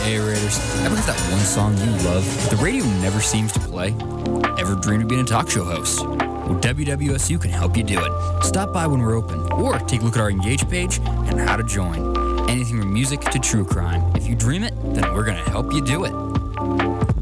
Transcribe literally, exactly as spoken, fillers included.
aerators. Ever have that one song you love, but the radio never seems to play? Ever dreamed of being a talk show host? Well, W W S U can help you do it. Stop by when we're open, or take a look at our Engage page and how to join. Anything from music to true crime. If you dream it, then we're going to help you do it.